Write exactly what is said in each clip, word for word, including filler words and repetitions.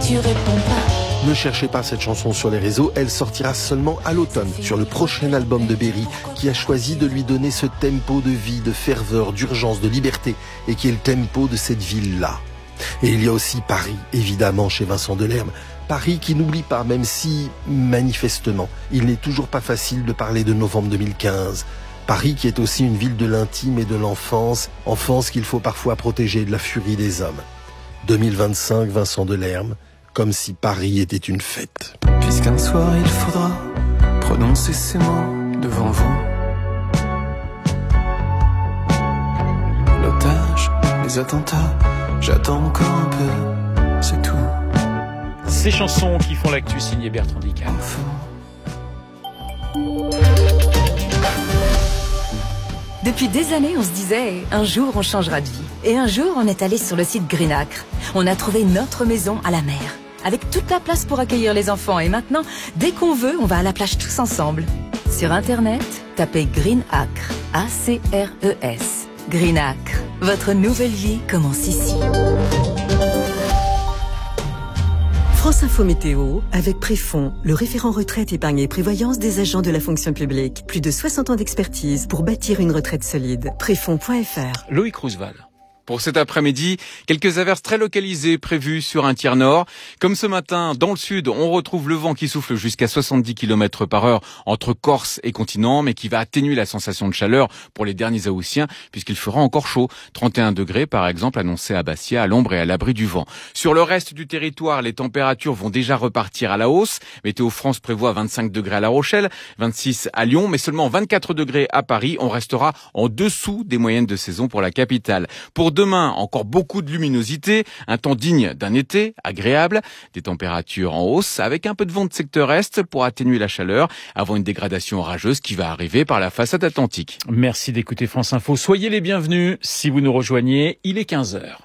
tu réponds pas. Ne cherchez pas cette chanson sur les réseaux, elle sortira seulement à l'automne, sur le prochain album de Berry, qui a choisi de lui donner ce tempo de vie, de ferveur, d'urgence, de liberté, et qui est le tempo de cette ville-là. Et il y a aussi Paris, évidemment, chez Vincent Delerme. Paris qui n'oublie pas, même si, manifestement, il n'est toujours pas facile de parler de novembre deux mille quinze. Paris qui est aussi une ville de l'intime et de l'enfance, enfance qu'il faut parfois protéger de la furie des hommes. deux mille vingt-cinq, Vincent Delerme, comme si Paris était une fête. Puisqu'un soir il faudra prononcer ces mots devant vous. L'otage, les attentats, j'attends encore un peu, c'est tout. Ces chansons qui font l'actu signé Bertrand Dical. Depuis des années, on se disait, un jour on changera de vie. Et un jour, on est allé sur le site Greenacre. On a trouvé notre maison à la mer, avec toute la place pour accueillir les enfants. Et maintenant, dès qu'on veut, on va à la plage tous ensemble. Sur Internet, tapez Greenacre, A C R E S. Greenacre, votre nouvelle vie commence ici. France Info Météo, avec Préfond, le référent retraite, épargne et prévoyance des agents de la fonction publique. Plus de soixante ans d'expertise pour bâtir une retraite solide. Préfond point F R. Loïc Roosevelt. Pour cet après-midi, quelques averses très localisées prévues sur un tiers nord. Comme ce matin, dans le sud, on retrouve le vent qui souffle jusqu'à soixante-dix kilomètres par heure entre Corse et continent, mais qui va atténuer la sensation de chaleur pour les derniers Haussiens, puisqu'il fera encore chaud. trente et un degrés, par exemple, annoncé à Bastia, à l'ombre et à l'abri du vent. Sur le reste du territoire, les températures vont déjà repartir à la hausse. Météo France prévoit vingt-cinq degrés à La Rochelle, vingt-six à Lyon, mais seulement vingt-quatre degrés à Paris. On restera en dessous des moyennes de saison pour la capitale. Pour demain, encore beaucoup de luminosité, un temps digne d'un été, agréable, des températures en hausse, avec un peu de vent de secteur est pour atténuer la chaleur, avant une dégradation orageuse qui va arriver par la façade atlantique. Merci d'écouter France Info. Soyez les bienvenus si vous nous rejoignez. Il est quinze heures.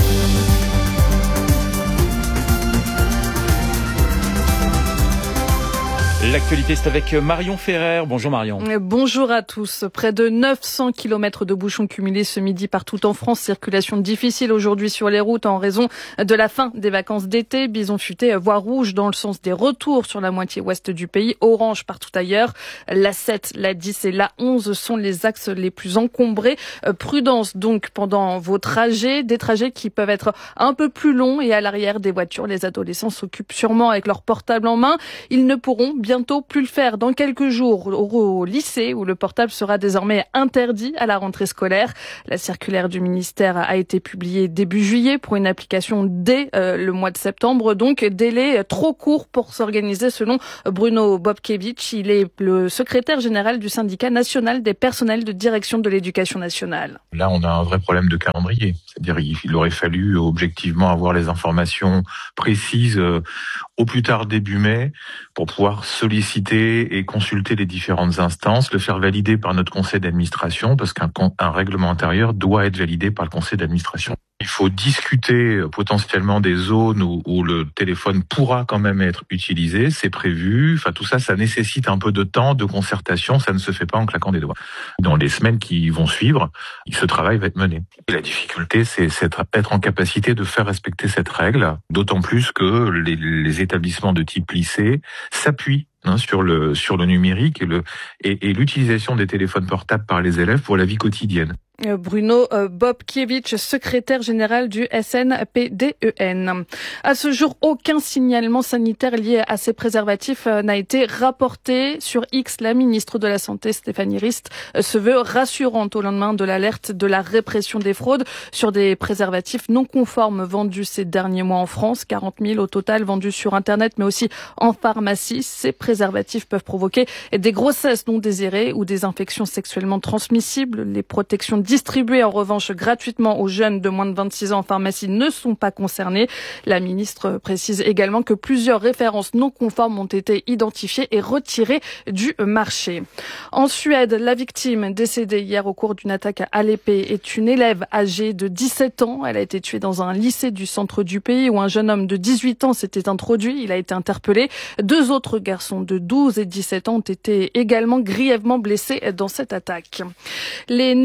L'actualité, c'est avec Marion Ferrer. Bonjour Marion. Bonjour à tous. Près de neuf cents kilomètres de bouchons cumulés ce midi partout en France. Circulation difficile aujourd'hui sur les routes en raison de la fin des vacances d'été. Bison futé, voie rouge dans le sens des retours sur la moitié ouest du pays. Orange partout ailleurs. La sept, la dix et la onze sont les axes les plus encombrés. Prudence donc pendant vos trajets. Des trajets qui peuvent être un peu plus longs et à l'arrière des voitures. Les adolescents s'occupent sûrement avec leur portable en main. Ils ne pourront bien bientôt plus le faire dans quelques jours au lycée où le portable sera désormais interdit à la rentrée scolaire. La circulaire du ministère a été publiée début juillet pour une application dès euh, le mois de septembre. Donc, délai trop court pour s'organiser selon Bruno Bobkiewicz. Il est le secrétaire général du syndicat national des personnels de direction de l'éducation nationale. Là, on a un vrai problème de calendrier. C'est-à-dire il aurait fallu objectivement avoir les informations précises euh, au plus tard début mai pour pouvoir solliciter et consulter les différentes instances, le faire valider par notre conseil d'administration, parce qu'un un règlement intérieur doit être validé par le conseil d'administration. Il faut discuter potentiellement des zones où, où le téléphone pourra quand même être utilisé, c'est prévu. Enfin, tout ça, ça nécessite un peu de temps, de concertation, ça ne se fait pas en claquant des doigts. Dans les semaines qui vont suivre, ce travail va être mené. Et la difficulté, c'est être en capacité de faire respecter cette règle, d'autant plus que les, les établissements de type lycée s'appuient Hein, sur le sur le numérique et le et, et l'utilisation des téléphones portables par les élèves pour la vie quotidienne. Bruno euh, Bobkiewicz, secrétaire général du S N P D E N. À ce jour, aucun signalement sanitaire lié à ces préservatifs euh, n'a été rapporté. Sur X, la ministre de la Santé, Stéphanie Rist, euh, se veut rassurante au lendemain de l'alerte de la répression des fraudes sur des préservatifs non conformes vendus ces derniers mois en France. quarante mille au total vendus sur Internet, mais aussi en pharmacie. Ces préservatifs peuvent provoquer des grossesses non désirées ou des infections sexuellement transmissibles. Les protections distribuées en revanche gratuitement aux jeunes de moins de vingt-six ans en pharmacie ne sont pas concernées. La ministre précise également que plusieurs références non conformes ont été identifiées et retirées du marché. En Suède, la victime décédée hier au cours d'une attaque à l'épée est une élève âgée de dix-sept ans. Elle a été tuée dans un lycée du centre du pays où un jeune homme de dix-huit ans s'était introduit. Il a été interpellé. Deux autres garçons de douze et dix-sept ans ont été également grièvement blessés dans cette attaque. Les négociations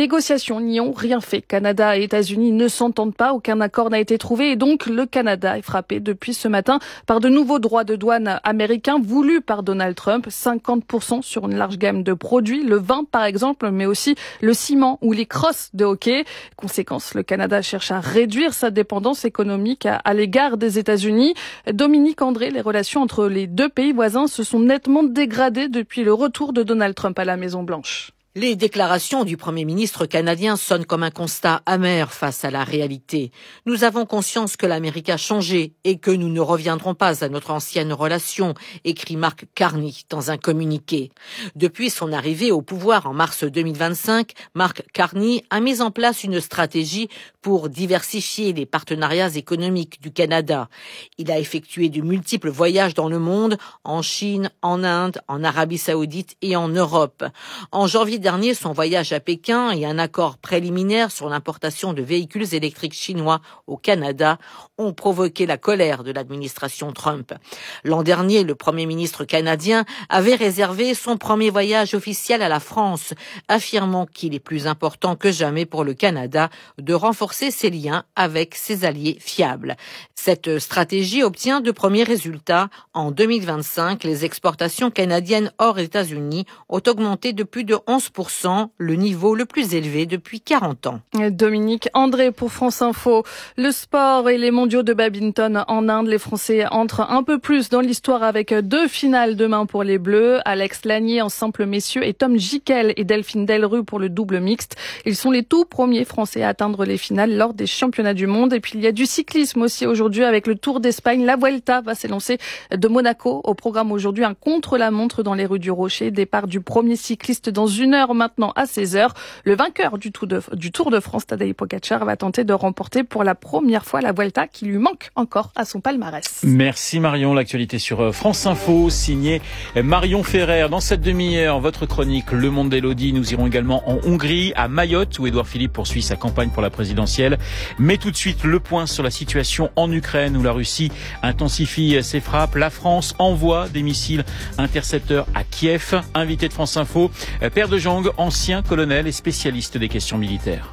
négociations n'y ont rien fait. Canada et États-Unis ne s'entendent pas, aucun accord n'a été trouvé et donc le Canada est frappé depuis ce matin par de nouveaux droits de douane américains voulus par Donald Trump, cinquante pour cent sur une large gamme de produits, le vin par exemple, mais aussi le ciment ou les crosses de hockey. Conséquence, le Canada cherche à réduire sa dépendance économique à, à l'égard des États-Unis. Dominique André, les relations entre les deux pays voisins se sont nettement dégradées depuis le retour de Donald Trump à la Maison-Blanche. Les déclarations du Premier ministre canadien sonnent comme un constat amer face à la réalité. Nous avons conscience que l'Amérique a changé et que nous ne reviendrons pas à notre ancienne relation, écrit Mark Carney dans un communiqué. Depuis son arrivée au pouvoir en mars deux mille vingt-cinq, Mark Carney a mis en place une stratégie pour diversifier les partenariats économiques du Canada. Il a effectué de multiples voyages dans le monde, en Chine, en Inde, en Arabie Saoudite et en Europe. En janvier dernier, son voyage à Pékin et un accord préliminaire sur l'importation de véhicules électriques chinois au Canada ont provoqué la colère de l'administration Trump. L'an dernier, le Premier ministre canadien avait réservé son premier voyage officiel à la France, affirmant qu'il est plus important que jamais pour le Canada de renforcer ses liens avec ses alliés fiables. Cette stratégie obtient de premiers résultats. En deux mille vingt-cinq, les exportations canadiennes hors États-Unis ont augmenté de plus de onze pour cent, le niveau le plus élevé depuis quarante ans. Dominique André pour France Info. Le sport et les mondiaux de badminton en Inde, les Français entrent un peu plus dans l'histoire avec deux finales demain pour les Bleus. Alex Lanier en simple messieurs et Tom Jikel et Delphine Delrue pour le double mixte. Ils sont les tout premiers Français à atteindre les finales lors des championnats du monde. Et puis il y a du cyclisme aussi aujourd'hui avec le Tour d'Espagne. La Vuelta va s'élancer de Monaco. Au programme aujourd'hui, un contre-la-montre dans les rues du Rocher. Départ du premier cycliste dans une heure maintenant à seize heures. Le vainqueur du Tour de, du Tour de France, Tadej Pogačar, va tenter de remporter pour la première fois la Vuelta qui lui manque encore à son palmarès. Merci Marion. L'actualité sur France Info, signée Marion Ferrer. Dans cette demi-heure, votre chronique Le Monde d'Élodie. Nous irons également en Hongrie, à Mayotte, où Édouard Philippe poursuit sa campagne pour la présidentielle. Mais tout de suite, le point sur la situation en Ukraine, où la Russie intensifie ses frappes. La France envoie des missiles intercepteurs à Kiev. Invité de France Info, Père de Jong, ancien colonel et spécialiste des questions militaires.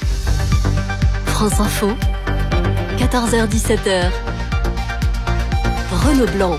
France Info, quatorze heures dix-sept heures. Renaud Blanc.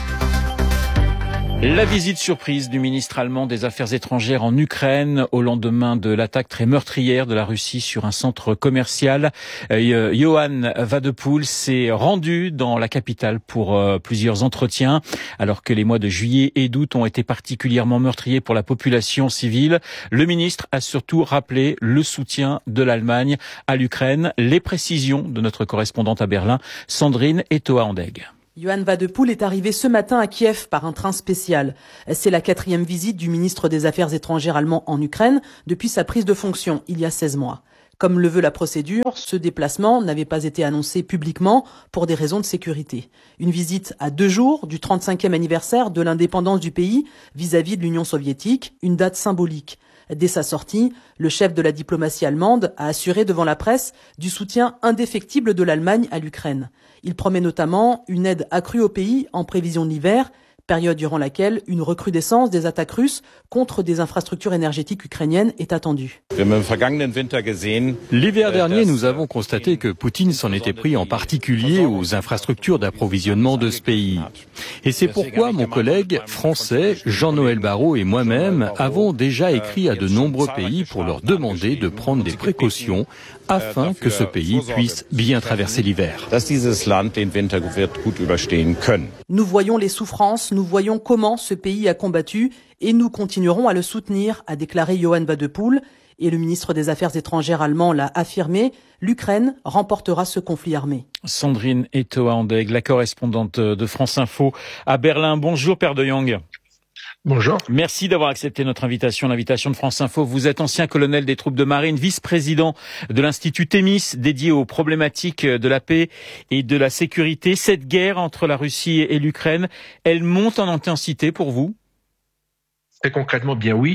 La visite surprise du ministre allemand des Affaires étrangères en Ukraine au lendemain de l'attaque très meurtrière de la Russie sur un centre commercial. Euh, Johann Wadepoul s'est rendu dans la capitale pour euh, plusieurs entretiens, alors que les mois de juillet et d'août ont été particulièrement meurtriers pour la population civile. Le ministre a surtout rappelé le soutien de l'Allemagne à l'Ukraine. Les précisions de notre correspondante à Berlin, Sandrine Etoa-Andeg. Johann Wadepoul est arrivé ce matin à Kiev par un train spécial. C'est la quatrième visite du ministre des Affaires étrangères allemand en Ukraine depuis sa prise de fonction il y a seize mois. Comme le veut la procédure, ce déplacement n'avait pas été annoncé publiquement pour des raisons de sécurité. Une visite à deux jours du trente-cinquième anniversaire de l'indépendance du pays vis-à-vis de l'Union soviétique, une date symbolique. Dès sa sortie, le chef de la diplomatie allemande a assuré devant la presse du soutien indéfectible de l'Allemagne à l'Ukraine. Il promet notamment une aide accrue au pays en prévision de l'hiver, période durant laquelle une recrudescence des attaques russes contre des infrastructures énergétiques ukrainiennes est attendue. L'hiver dernier, nous avons constaté que Poutine s'en était pris en particulier aux infrastructures d'approvisionnement de ce pays. Et c'est pourquoi mon collègue français, Jean-Noël Barrot et moi-même avons déjà écrit à de nombreux pays pour leur demander de prendre des précautions afin que ce pays puisse bien traverser l'hiver. Nous voyons les souffrances, nous voyons comment ce pays a combattu et nous continuerons à le soutenir, a déclaré Johann Wadepoul. Et le ministre des Affaires étrangères allemand l'a affirmé, l'Ukraine remportera ce conflit armé. Sandrine Etoa-Andeg, la correspondante de France Info à Berlin. Bonjour Père de Jong. Bonjour. Merci d'avoir accepté notre invitation, l'invitation de France Info. Vous êtes ancien colonel des troupes de marine, vice-président de l'Institut Thémis, dédié aux problématiques de la paix et de la sécurité. Cette guerre entre la Russie et l'Ukraine, elle monte en intensité pour vous ? Très concrètement, bien oui.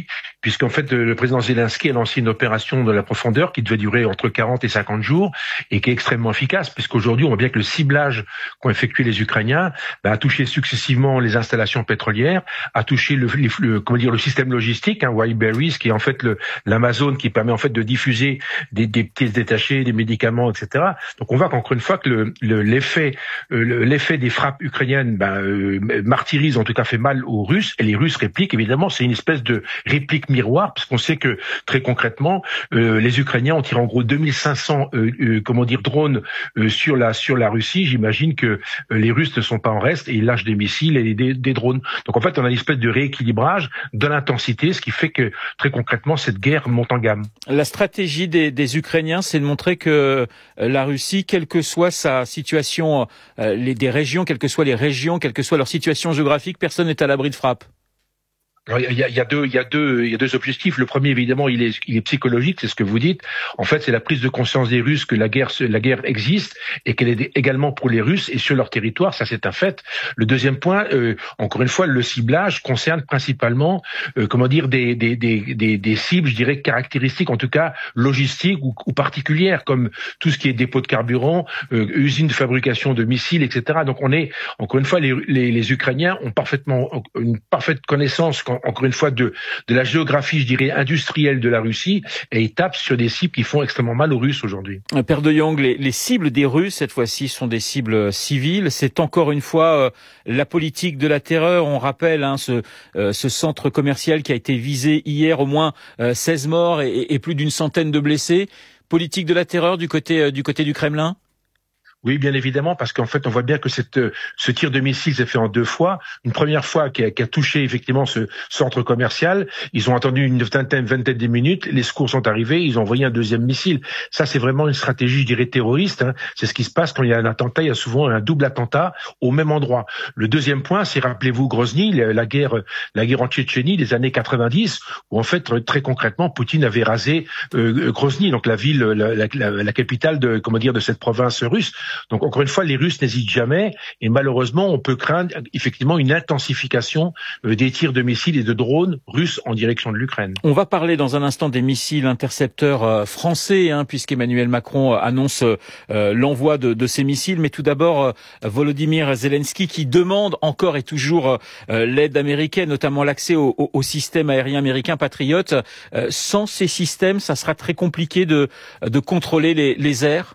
puisqu'en fait le président Zelensky a lancé une opération de la profondeur qui devait durer entre quarante et cinquante jours et qui est extrêmement efficace, puisqu'aujourd'hui on voit bien que le ciblage qu'ont effectué les Ukrainiens bah, a touché successivement les installations pétrolières, a touché le, le, le comment dire le système logistique, hein, Wildberries, qui est en fait le, l'Amazon qui permet en fait de diffuser des, des pièces détachées, des médicaments, et cetera. Donc on voit qu'encore une fois que le, le, l'effet euh, l'effet des frappes ukrainiennes bah, euh, martyrise, en tout cas fait mal aux Russes, et les Russes répliquent. Évidemment, c'est une espèce de réplique miroir, parce qu'on sait que très concrètement, euh, les Ukrainiens ont tiré en gros deux mille cinq cents euh, euh, comment dire drones euh, sur la sur la Russie. J'imagine que euh, les Russes ne sont pas en reste et ils lâchent des missiles et des, des drones. Donc en fait, on a une espèce de rééquilibrage de l'intensité, ce qui fait que très concrètement, cette guerre monte en gamme. La stratégie des, des Ukrainiens, c'est de montrer que la Russie, quelle que soit sa situation, euh, les, des régions, quelles que soient les régions, quelle que soit leur situation géographique, personne n'est à l'abri de frappe. Alors, il y a, il y a deux, il y a deux, il y a deux objectifs. Le premier, évidemment, il est, il est psychologique, c'est ce que vous dites. En fait, c'est la prise de conscience des Russes que la guerre, la guerre existe et qu'elle est également pour les Russes et sur leur territoire. Ça, c'est un fait. Le deuxième point, euh, encore une fois, le ciblage concerne principalement, euh, comment dire, des, des, des, des, des cibles, je dirais, caractéristiques, en tout cas logistiques ou, ou particulières, comme tout ce qui est dépôt de carburant, euh, usines de fabrication de missiles, et cetera. Donc, on est, encore une fois, les, les, les Ukrainiens ont parfaitement une parfaite connaissance, encore une fois, de, de la géographie, je dirais, industrielle de la Russie, et ils tapent sur des cibles qui font extrêmement mal aux Russes aujourd'hui. Père de Jong, les, les cibles des Russes, cette fois-ci, sont des cibles civiles. C'est encore une fois euh, la politique de la terreur. On rappelle hein, ce, euh, ce centre commercial qui a été visé hier, au moins euh, seize morts et, et plus d'une centaine de blessés. Politique de la terreur du côté, euh, du côté du Kremlin ? Oui, bien évidemment, parce qu'en fait, on voit bien que cette, ce tir de missile s'est fait en deux fois. Une première fois qui a, qui a touché effectivement ce centre commercial. Ils ont attendu une vingtaine, vingtaine de minutes. Les secours sont arrivés. Ils ont envoyé un deuxième missile. Ça, c'est vraiment une stratégie, je dirais, terroriste. Hein. C'est ce qui se passe quand il y a un attentat. Il y a souvent un double attentat au même endroit. Le deuxième point, c'est, rappelez-vous, Grozny, la guerre, la guerre en Tchétchénie des années quatre-vingt-dix, où en fait, très concrètement, Poutine avait rasé euh, Grozny, donc la ville, la, la, la, la capitale de, comment dire, de cette province russe. Donc encore une fois, les Russes n'hésitent jamais et malheureusement, on peut craindre effectivement une intensification des tirs de missiles et de drones russes en direction de l'Ukraine. On va parler dans un instant des missiles intercepteurs français, hein, puisqu'Emmanuel Macron annonce euh, l'envoi de, de ces missiles. Mais tout d'abord, euh, Volodymyr Zelensky qui demande encore et toujours euh, l'aide américaine, notamment l'accès au, au, au système aérien américain Patriot. Euh, sans ces systèmes, ça sera très compliqué de, de contrôler les, les airs.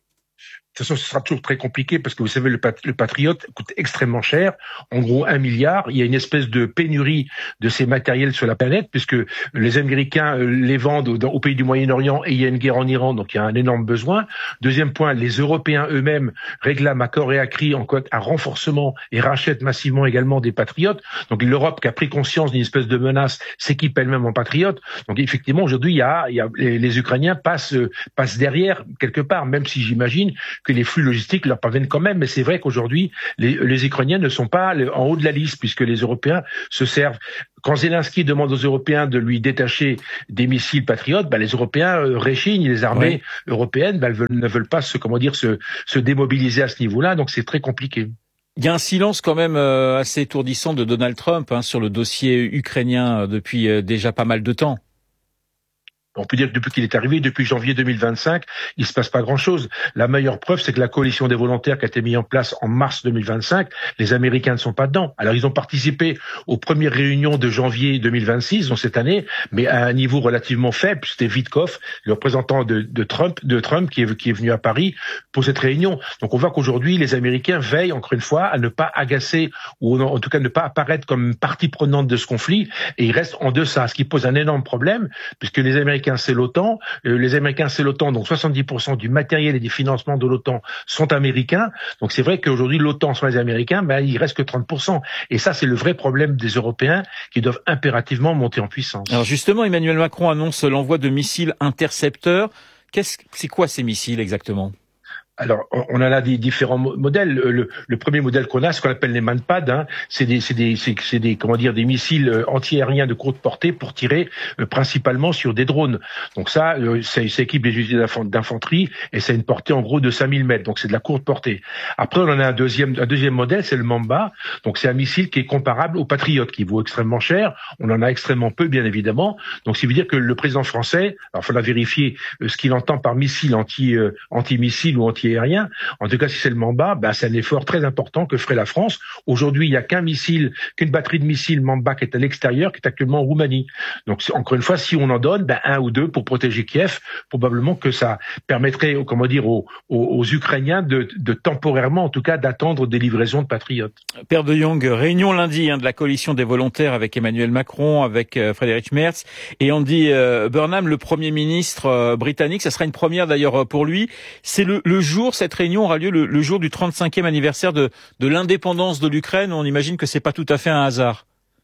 De toute façon, ce sera toujours très compliqué parce que vous savez, le, pat- le Patriot coûte extrêmement cher, en gros un milliard. Il y a une espèce de pénurie de ces matériels sur la planète puisque les Américains euh, les vendent au, au pays du Moyen-Orient et il y a une guerre en Iran, donc il y a un énorme besoin. Deuxième point, les Européens eux-mêmes réclament à corps et à cri en quoi un renforcement et rachètent massivement également des patriotes. Donc l'Europe qui a pris conscience d'une espèce de menace s'équipe elle-même en patriotes. Donc effectivement, aujourd'hui, il y a, il y a les, les Ukrainiens passent, passent derrière quelque part, même si j'imagine que les flux logistiques leur parviennent quand même. Mais c'est vrai qu'aujourd'hui, les, les Ukrainiens ne sont pas en haut de la liste puisque les Européens se servent. Quand Zelensky demande aux Européens de lui détacher des missiles patriotes, bah, les Européens euh, réchignent. Les armées oui. européennes bah, elles veulent, ne veulent pas se, comment dire, se, se démobiliser à ce niveau-là. Donc c'est très compliqué. Il y a un silence quand même euh, assez étourdissant de Donald Trump hein, sur le dossier ukrainien depuis euh, déjà pas mal de temps. On peut dire que depuis qu'il est arrivé, depuis janvier deux mille vingt-cinq, il se passe pas grand-chose. La meilleure preuve, c'est que la coalition des volontaires qui a été mise en place en mars deux mille vingt-cinq, les Américains ne sont pas dedans. Alors, ils ont participé aux premières réunions de janvier deux mille vingt-six, donc cette année, mais à un niveau relativement faible. C'était Witkoff, le représentant de, de Trump, de Trump qui est, qui est venu à Paris pour cette réunion. Donc, on voit qu'aujourd'hui, les Américains veillent, encore une fois, à ne pas agacer ou en tout cas ne pas apparaître comme partie prenante de ce conflit et ils restent en deçà, ce qui pose un énorme problème puisque les Américains c'est l'OTAN, euh, les Américains c'est l'OTAN, donc soixante-dix pour cent du matériel et des financements de l'OTAN sont américains, donc c'est vrai qu'aujourd'hui l'OTAN sont les Américains, mais il reste que trente pour cent, et ça c'est le vrai problème des Européens qui doivent impérativement monter en puissance. Alors justement, Emmanuel Macron annonce l'envoi de missiles intercepteurs. Qu'est-ce, c'est quoi ces missiles exactement ? Alors, on en a des différents modèles. Le, le premier modèle qu'on a, ce qu'on appelle les Manpad, hein, c'est des, c'est des, c'est, c'est des, comment dire, des missiles anti-aériens de courte portée pour tirer euh, principalement sur des drones. Donc ça, euh, ça, ça équipe les unités d'infanterie et ça a une portée en gros de cinq mille mètres. Donc c'est de la courte portée. Après, on en a un deuxième, un deuxième modèle, c'est le Mamba. Donc c'est un missile qui est comparable au Patriot, qui vaut extrêmement cher. On en a extrêmement peu, bien évidemment. Donc ça veut dire que le président français, alors il faudra vérifier euh, ce qu'il entend par missile anti, euh, anti-missile ou anti aérien. En tout cas, si c'est le Mamba, ben, c'est un effort très important que ferait la France. Aujourd'hui, il n'y a qu'un missile, qu'une batterie de missiles Mamba qui est à l'extérieur, qui est actuellement en Roumanie. Donc, encore une fois, si on en donne, ben, un ou deux pour protéger Kiev, probablement que ça permettrait, comment dire, aux, aux, aux Ukrainiens de, de temporairement, en tout cas, d'attendre des livraisons de patriotes. Père de Jong, réunion lundi hein, de la coalition des volontaires avec Emmanuel Macron, avec euh, Friedrich Merz et Andy euh, Burnham, le Premier ministre euh, britannique. Ça sera une première d'ailleurs pour lui. C'est le, le jour cette réunion aura lieu le, le jour du trente-cinquième anniversaire de, de l'indépendance de l'Ukraine. On imagine que c'est pas tout à fait un hasard.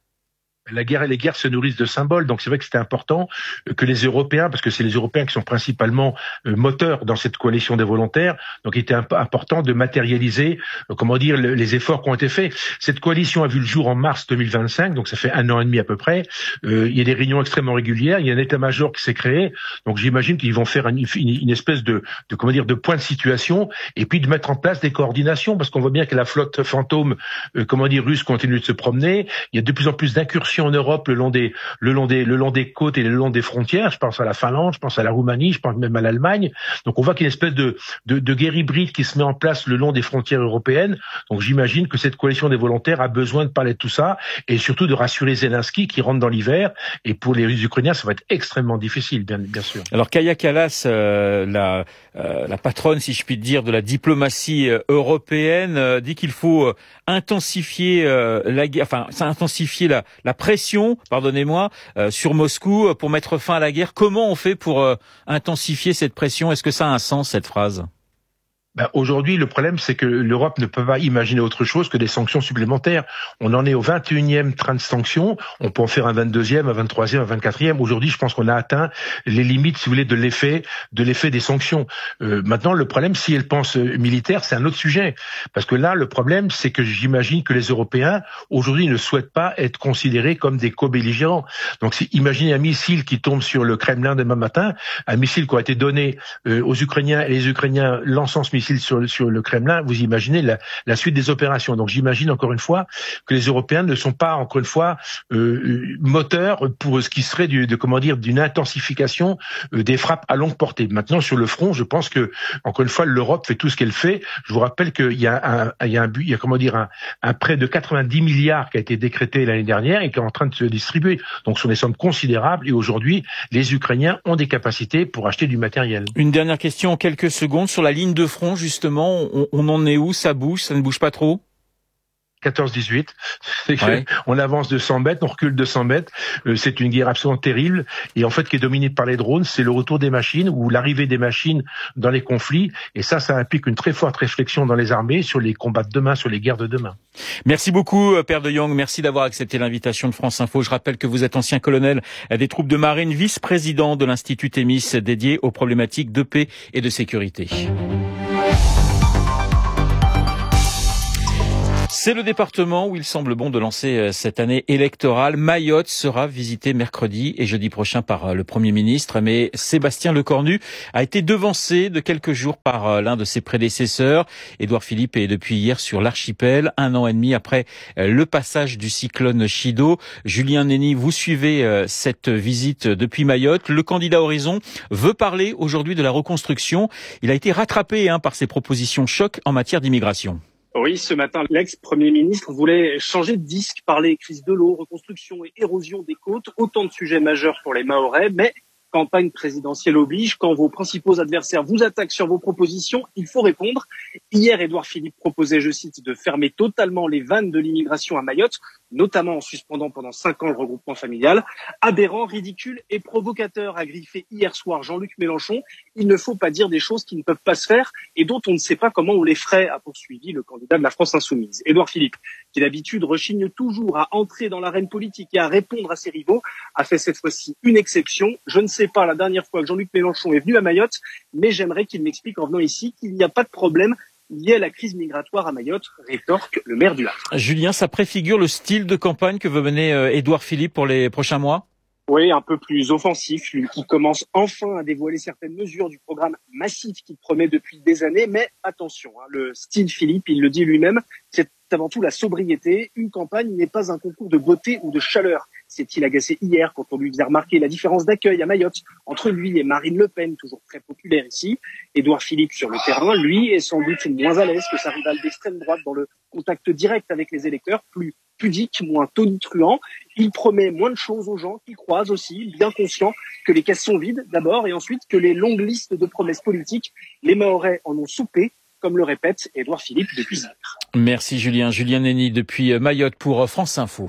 La guerre et les guerres se nourrissent de symboles, donc c'est vrai que c'était important que les Européens, parce que c'est les Européens qui sont principalement moteurs dans cette coalition des volontaires, donc il était important de matérialiser, comment dire, les efforts qui ont été faits. Cette coalition a vu le jour en mars deux mille vingt-cinq, donc ça fait un an et demi à peu près. Euh, il y a des réunions extrêmement régulières, il y a un état-major qui s'est créé, donc j'imagine qu'ils vont faire une, une, une espèce de, de, comment dire, de point de situation, et puis de mettre en place des coordinations, parce qu'on voit bien que la flotte fantôme, euh, comment dire, russe continue de se promener. Il y a de plus en plus d'incursions en Europe le long des le long des le long des côtes et le long des frontières. Je pense à la Finlande, je pense à la Roumanie, je pense même à l'Allemagne. Donc on voit qu'il y a une espèce de de, de guerre hybride qui se met en place le long des frontières européennes. Donc j'imagine que cette coalition des volontaires a besoin de parler de tout ça et surtout de rassurer Zelensky qui rentre dans l'hiver. Et pour les Ukrainiens, ça va être extrêmement difficile, bien bien sûr. Alors Kaja Kallas, euh, la euh, la patronne, si je puis dire, de la diplomatie euh, européenne, euh, dit qu'il faut euh, intensifier euh, la guerre, enfin intensifier la la pression, pardonnez-moi, euh, sur Moscou pour mettre fin à la guerre. Comment on fait pour euh, intensifier cette pression? Est-ce que ça a un sens, cette phrase? Ben, aujourd'hui, le problème, c'est que l'Europe ne peut pas imaginer autre chose que des sanctions supplémentaires. On en est au vingt et unième train de sanctions. On peut en faire un vingt-deuxième, un vingt-troisième, un vingt-quatrième. Aujourd'hui, je pense qu'on a atteint les limites, si vous voulez, de l'effet, de l'effet des sanctions. Euh, maintenant, le problème, si elle pense militaire, c'est un autre sujet. Parce que là, le problème, c'est que j'imagine que les Européens, aujourd'hui, ne souhaitent pas être considérés comme des co-belligérants. Donc, si, imaginez un missile qui tombe sur le Kremlin demain matin, un missile qui a été donné euh, aux Ukrainiens et les Ukrainiens lançant ce missile Sur, sur le Kremlin, vous imaginez la, la suite des opérations. Donc j'imagine encore une fois que les Européens ne sont pas encore une fois euh, moteurs pour ce qui serait du, de comment dire d'une intensification euh, des frappes à longue portée. Maintenant sur le front, je pense que encore une fois l'Europe fait tout ce qu'elle fait. Je vous rappelle qu'il y a un, il y a un but, il y a comment dire un, un prêt de quatre-vingt-dix milliards qui a été décrété l'année dernière et qui est en train de se distribuer. Donc ce sont des sommes considérables et aujourd'hui les Ukrainiens ont des capacités pour acheter du matériel. Une dernière question en quelques secondes sur la ligne de front. Justement, on, on en est où? Ça bouge? Ça ne bouge pas trop? quatorze dix-huit. C'est que ouais. On avance de cent mètres, on recule de cent mètres. Euh, c'est une guerre absolument terrible. Et en fait, qui est dominée par les drones, c'est le retour des machines ou l'arrivée des machines dans les conflits. Et ça, ça implique une très forte réflexion dans les armées sur les combats de demain, sur les guerres de demain. Merci beaucoup, Père de Jong. Merci d'avoir accepté l'invitation de France Info. Je rappelle que vous êtes ancien colonel des troupes de marine, vice-président de l'Institut Thémis dédié aux problématiques de paix et de sécurité. C'est le département où il semble bon de lancer cette année électorale. Mayotte sera visité mercredi et jeudi prochain par le Premier ministre, mais Sébastien Lecornu a été devancé de quelques jours par l'un de ses prédécesseurs. Édouard Philippe est depuis hier sur l'archipel, un an et demi après le passage du cyclone Chido. Julien Nény, vous suivez cette visite depuis Mayotte. Le candidat Horizon veut parler aujourd'hui de la reconstruction. Il a été rattrapé hein, par ses propositions choc en matière d'immigration. Oui, ce matin, l'ex-premier ministre voulait changer de disque, parler crise de l'eau, reconstruction et érosion des côtes, autant de sujets majeurs pour les Mahorais, mais campagne présidentielle oblige, quand vos principaux adversaires vous attaquent sur vos propositions, il faut répondre. Hier, Édouard Philippe proposait, je cite, de fermer totalement les vannes de l'immigration à Mayotte, notamment en suspendant pendant cinq ans le regroupement familial. Aberrant, ridicule et provocateur, a griffé hier soir Jean-Luc Mélenchon. Il ne faut pas dire des choses qui ne peuvent pas se faire et dont on ne sait pas comment on les ferait, a poursuivi le candidat de la France Insoumise. Édouard Philippe, qui d'habitude rechigne toujours à entrer dans l'arène politique et à répondre à ses rivaux, a fait cette fois-ci une exception. Je ne sais pas la dernière fois que Jean-Luc Mélenchon est venu à Mayotte, mais j'aimerais qu'il m'explique en venant ici qu'il n'y a pas de problème lié à la crise migratoire à Mayotte, rétorque le maire du Havre. Julien, ça préfigure le style de campagne que veut mener Édouard Philippe pour les prochains mois ? Oui, un peu plus offensif, lui qui commence enfin à dévoiler certaines mesures du programme massif qu'il promet depuis des années. Mais attention, hein, le style Philippe, il le dit lui-même, c'est avant tout la sobriété. Une campagne n'est pas un concours de beauté ou de chaleur. S'est-il agacé hier quand on lui faisait remarquer la différence d'accueil à Mayotte entre lui et Marine Le Pen, toujours très populaire ici. Édouard Philippe sur le terrain, lui, est sans doute moins à l'aise que sa rivale d'extrême droite dans le contact direct avec les électeurs, plus pudique, moins tonitruant. Il promet moins de choses aux gens qu'il croise aussi, bien conscient que les caisses sont vides d'abord et ensuite que les longues listes de promesses politiques, les Mahorais en ont soupé, comme le répète Édouard Philippe depuis hier. Merci Julien. Julien Nenny depuis Mayotte pour France Info.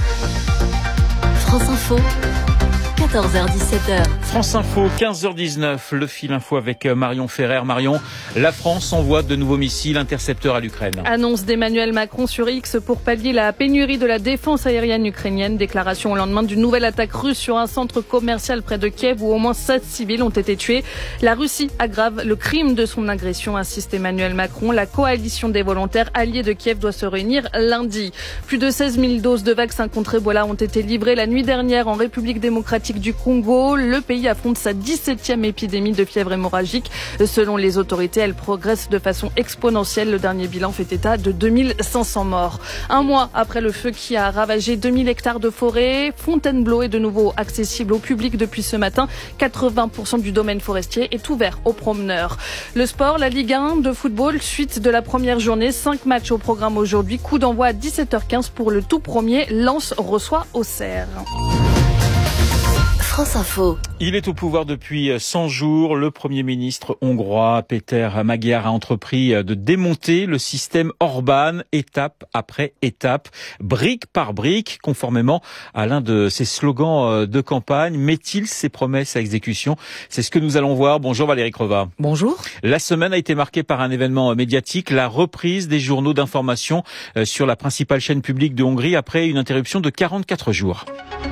France Info, quatorze heures dix-sept heures. France Info, quinze heures dix-neuf, le fil info avec Marion Ferrer. Marion, la France envoie de nouveaux missiles intercepteurs à l'Ukraine. Annonce d'Emmanuel Macron sur X pour pallier la pénurie de la défense aérienne ukrainienne. Déclaration au lendemain d'une nouvelle attaque russe sur un centre commercial près de Kiev où au moins sept civils ont été tués. La Russie aggrave le crime de son agression, insiste Emmanuel Macron. La coalition des volontaires alliés de Kiev doit se réunir lundi. Plus de seize mille doses de vaccins contre Ebola ont été livrées la nuit dernière en République démocratique du Congo. Le pays affronte sa dix-septième épidémie de fièvre hémorragique. Selon les autorités, elle progresse de façon exponentielle. Le dernier bilan fait état de deux mille cinq cents morts. Un mois après le feu qui a ravagé deux mille hectares de forêt, Fontainebleau est de nouveau accessible au public depuis ce matin. quatre-vingts pour cent du domaine forestier est ouvert aux promeneurs. Le sport, la Ligue un de football, suite de la première journée. Cinq matchs au programme aujourd'hui. Coup d'envoi à dix-sept heures quinze pour le tout premier. Lens reçoit Auxerre. France Info. Il est au pouvoir depuis cent jours. Le Premier ministre hongrois, Péter Magyar, a entrepris de démonter le système Orbán, étape après étape, brique par brique, conformément à l'un de ses slogans de campagne. Met-il ses promesses à exécution? C'est ce que nous allons voir. Bonjour Valérie Creva. Bonjour. La semaine a été marquée par un événement médiatique, la reprise des journaux d'information sur la principale chaîne publique de Hongrie après une interruption de quarante-quatre jours.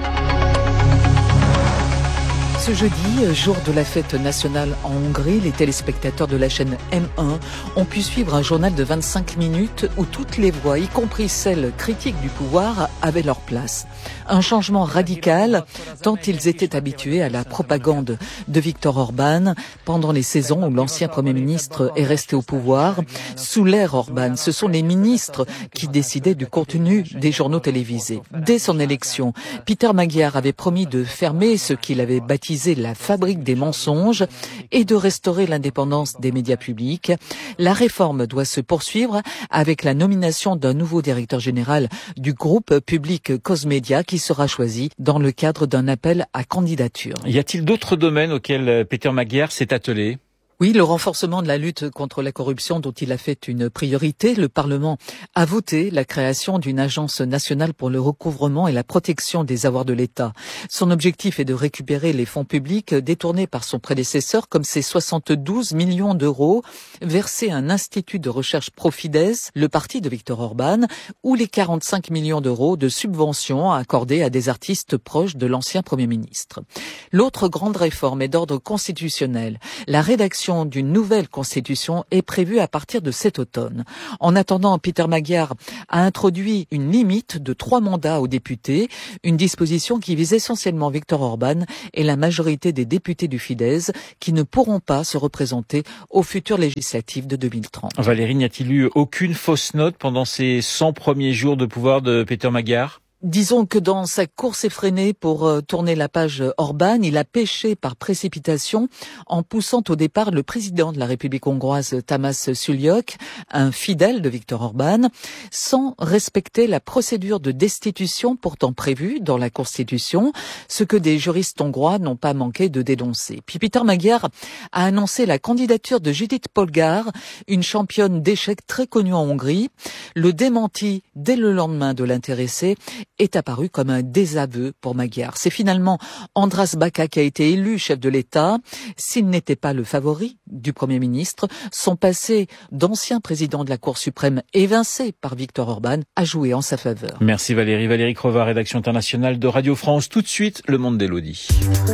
Ce jeudi, jour de la fête nationale en Hongrie, les téléspectateurs de la chaîne M un ont pu suivre un journal de vingt-cinq minutes où toutes les voix, y compris celles critiques du pouvoir, avaient leur place. Un changement radical, tant ils étaient habitués à la propagande de Viktor Orbán pendant les saisons où l'ancien Premier ministre est resté au pouvoir. Sous l'ère Orbán, ce sont les ministres qui décidaient du contenu des journaux télévisés. Dès son élection, Péter Magyar avait promis de fermer ce qu'il avait baptisé la fabrique des mensonges et de restaurer l'indépendance des médias publics. La réforme doit se poursuivre avec la nomination d'un nouveau directeur général du groupe public Cosmedia qui sera choisi dans le cadre d'un appel à candidature. Y a-t-il d'autres domaines auxquels Péter Magyar s'est attelé ? Oui, le renforcement de la lutte contre la corruption dont il a fait une priorité. Le Parlement a voté la création d'une agence nationale pour le recouvrement et la protection des avoirs de l'État. Son objectif est de récupérer les fonds publics détournés par son prédécesseur, comme ces soixante-douze millions d'euros versés à un institut de recherche Profides, le parti de Viktor Orbán, ou les quarante-cinq millions d'euros de subventions accordées à des artistes proches de l'ancien Premier ministre. L'autre grande réforme est d'ordre constitutionnel. La rédaction d'une nouvelle constitution est prévue à partir de cet automne. En attendant, Péter Magyar a introduit une limite de trois mandats aux députés, une disposition qui vise essentiellement Viktor Orbán et la majorité des députés du Fidesz qui ne pourront pas se représenter aux futures législatives de deux mille trente. Valérie, n'y a-t-il eu aucune fausse note pendant ces cent premiers jours de pouvoir de Péter Magyar ? Disons que dans sa course effrénée pour euh, tourner la page Orbán, il a péché par précipitation en poussant au départ le président de la République hongroise, Tamás Sullyok, un fidèle de Viktor Orbán, sans respecter la procédure de destitution pourtant prévue dans la Constitution, ce que des juristes hongrois n'ont pas manqué de dénoncer. Puis Péter Magyar a annoncé la candidature de Judith Polgár, une championne d'échecs très connue en Hongrie, le démenti dès le lendemain de l'intéressé est apparu comme un désaveu pour Magyar. C'est finalement András Baka qui a été élu chef de l'État. S'il n'était pas le favori du Premier ministre, son passé d'ancien président de la Cour suprême évincé par Viktor Orban a joué en sa faveur. Merci Valérie. Valérie Crova, rédaction internationale de Radio France. Tout de suite, le monde d'Élodie.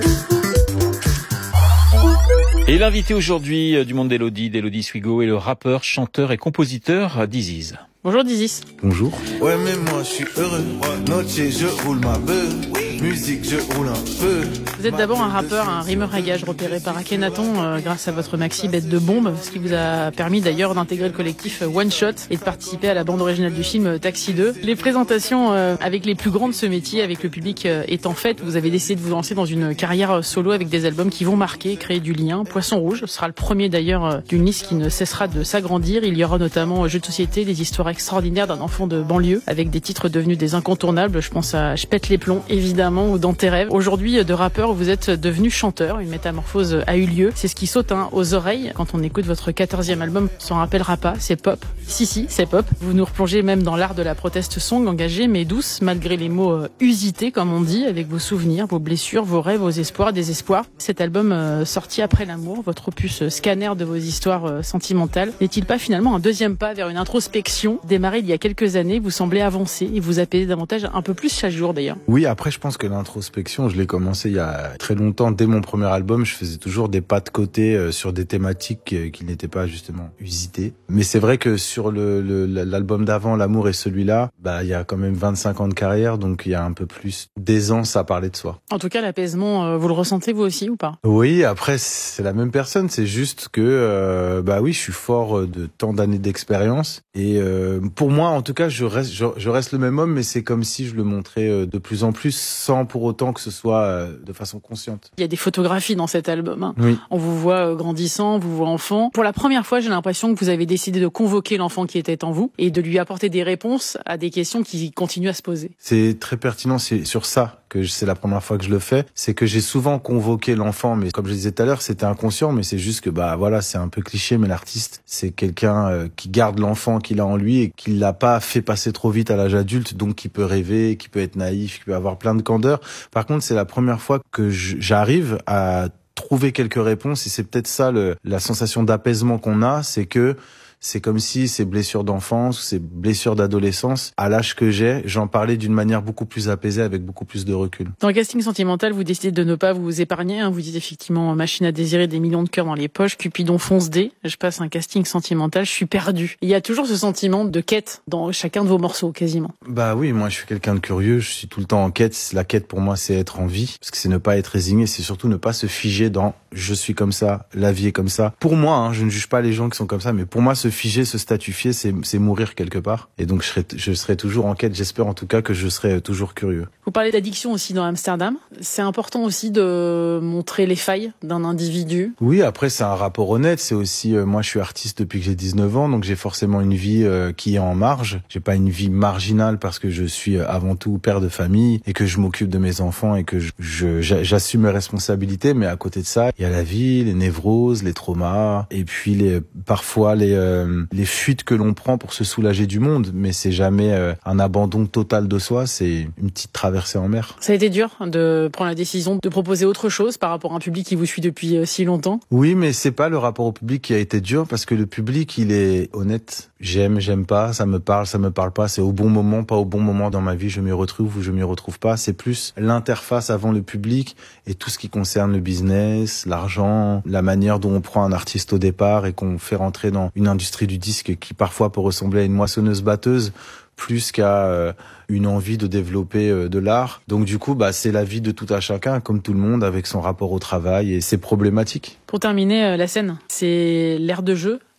Et l'invité aujourd'hui du monde d'Élodie, d'Élodie Swigo, est le rappeur, chanteur et compositeur Diziz. Bonjour Dizis. Bonjour. Ouais mais moi je suis heureux, noche je roule ma beuh, musique je roule un peu. Vous êtes d'abord un rappeur, un rimeur à gage repéré par Akhenaton euh, grâce à votre maxi Bête de bombe, ce qui vous a permis d'ailleurs d'intégrer le collectif One Shot et de participer à la bande originale du film Taxi deux. Les présentations euh, avec les plus grands de ce métier, avec le public euh, étant faites, vous avez décidé de vous lancer dans une carrière solo avec des albums qui vont marquer, créer du lien. Poisson Rouge sera le premier d'ailleurs euh, d'une liste qui ne cessera de s'agrandir. Il y aura notamment Jeux de société, des histoires extraordinaire d'un enfant de banlieue avec des titres devenus des incontournables. Je pense à Je pète les plombs évidemment ou Dans tes rêves. Aujourd'hui de rappeur vous êtes devenu chanteur. Une métamorphose a eu lieu. C'est ce qui saute hein, aux oreilles quand on écoute votre quatorzième album. On s'en rappellera pas, c'est pop. Si si, c'est pop. Vous nous replongez même dans l'art de la protest song engagée mais douce malgré les mots euh, usités comme on dit, avec vos souvenirs, vos blessures, vos rêves, vos espoirs, désespoirs. Cet album euh, sorti après l'amour, votre opus euh, scanner de vos histoires euh, sentimentales, n'est-il pas finalement un deuxième pas vers une introspection démarré il y a quelques années? Vous semblez avancer et vous apaisez davantage, un peu plus chaque jour d'ailleurs. Oui, après je pense que l'introspection, je l'ai commencé il y a très longtemps. Dès mon premier album, je faisais toujours des pas de côté euh, sur des thématiques euh, qui n'étaient pas justement usitées. Mais c'est vrai que sur le, le l'album d'avant, L'amour et celui-là, bah il y a quand même vingt-cinq ans de carrière, donc il y a un peu plus d'aisance à parler de soi. En tout cas, l'apaisement, euh, vous le ressentez vous aussi ou pas? Oui, après c'est la même personne, c'est juste que euh, bah oui, je suis fort de tant d'années d'expérience et euh, pour moi en tout cas, je reste je, je reste le même homme, mais c'est comme si je le montrais de plus en plus sans pour autant que ce soit de façon consciente. Il y a des photographies dans cet album. Hein. Oui. On vous voit grandissant, on vous voit enfant. Pour la première fois, j'ai l'impression que vous avez décidé de convoquer l'enfant qui était en vous et de lui apporter des réponses à des questions qui continuent à se poser. C'est très pertinent, c'est sur ça que c'est la première fois que je le fais. C'est que j'ai souvent convoqué l'enfant, mais comme je disais tout à l'heure, c'était inconscient, mais c'est juste que bah voilà, c'est un peu cliché, mais l'artiste, c'est quelqu'un euh, qui garde l'enfant qu'il a en lui et qui l'a pas fait passer trop vite à l'âge adulte, donc qui peut rêver, qui peut être naïf, qui peut avoir plein de candeur. Par contre, c'est la première fois que j'arrive à trouver quelques réponses et c'est peut-être ça le, la sensation d'apaisement qu'on a, c'est que c'est comme si ces blessures d'enfance, ces blessures d'adolescence, à l'âge que j'ai, j'en parlais d'une manière beaucoup plus apaisée, avec beaucoup plus de recul. Dans le casting sentimental, vous décidez de ne pas vous épargner. Hein. Vous dites effectivement machine à désirer, des millions de cœurs dans les poches, Cupidon fonce dé. Je passe un casting sentimental, je suis perdu. Il y a toujours ce sentiment de quête dans chacun de vos morceaux, quasiment. Bah oui, moi je suis quelqu'un de curieux, je suis tout le temps en quête. La quête pour moi, c'est être en vie, parce que c'est ne pas être résigné, c'est surtout ne pas se figer dans je suis comme ça, la vie est comme ça. Pour moi, hein, je ne juge pas les gens qui sont comme ça, mais pour moi, se figer, se statifier, c'est, c'est mourir quelque part. Et donc, je serai, je serai toujours en quête. J'espère en tout cas que je serai toujours curieux. Vous parlez d'addiction aussi dans Amsterdam. C'est important aussi de montrer les failles d'un individu. Oui, après, c'est un rapport honnête. C'est aussi, euh, moi, je suis artiste depuis que j'ai dix-neuf ans, donc j'ai forcément une vie euh, qui est en marge. J'ai pas une vie marginale parce que je suis euh, avant tout père de famille et que je m'occupe de mes enfants et que je, je, j'assume mes responsabilités. Mais à côté de ça, il y a la vie, les névroses, les traumas, et puis les, parfois les, euh, les fuites que l'on prend pour se soulager du monde. Mais c'est jamais euh, un abandon total de soi, c'est une petite traversée en mer. Ça a été dur de prendre la décision de proposer autre chose par rapport à un public qui vous suit depuis euh, si longtemps. Oui, mais c'est pas le rapport au public qui a été dur parce que le public, il est honnête. J'aime, j'aime pas, ça me parle, ça me parle pas. C'est au bon moment, pas au bon moment dans ma vie. Je m'y retrouve ou je m'y retrouve pas. C'est plus l'interface avant le public et tout ce qui concerne le business, l'argent, la manière dont on prend un artiste au départ et qu'on fait rentrer dans une industrie du disque qui parfois peut ressembler à une moissonneuse-batteuse plus qu'à euh, une envie de développer euh, de l'art. Donc du coup, bah c'est la vie de tout à chacun, comme tout le monde, avec son rapport au travail et ses problématiques. Pour terminer, euh, la scène, c'est l'aire de jeu.